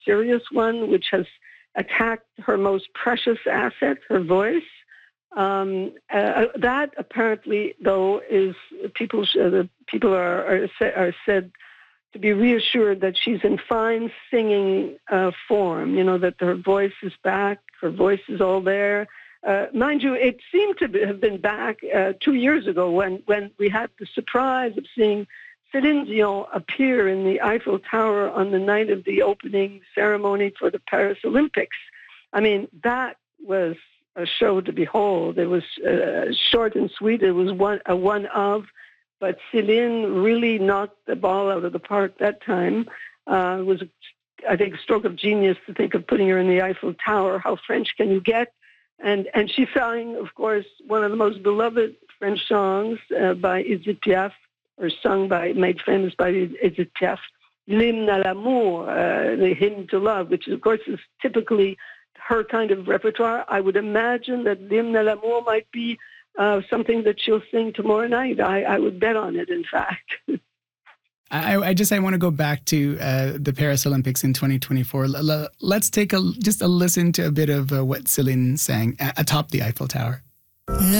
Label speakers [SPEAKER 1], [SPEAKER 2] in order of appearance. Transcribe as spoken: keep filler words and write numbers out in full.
[SPEAKER 1] serious one, which has attacked her most precious asset, her voice. Um, uh, that apparently, though, is people. Uh, the people are are, are said to be reassured that she's in fine singing uh, form. You know, that her voice is back, her voice is all there. Uh, mind you, it seemed to be, have been back uh, two years ago when, when we had the surprise of seeing Céline Dion appear in the Eiffel Tower on the night of the opening ceremony for the Paris Olympics. I mean, that was a show to behold. It was uh, short and sweet. It was one a one of, but Céline really knocked the ball out of the park that time. Uh, it was, I think, a stroke of genius to think of putting her in the Eiffel Tower. How French can you get? And and she sang, of course, one of the most beloved French songs uh, by Edith Piaf, or sung by, made famous by Edith Piaf, L'hymne à l'amour, uh, the hymn to love, which of course is typically her kind of repertoire. I would imagine that L'hymne à l'amour might be uh, something that she'll sing tomorrow night. I, I would bet on it, in fact.
[SPEAKER 2] I, I just I want to go back to uh, the Paris Olympics in twenty twenty-four. L- l- let's take a just a listen to a bit of uh, what Céline sang a- atop the Eiffel Tower.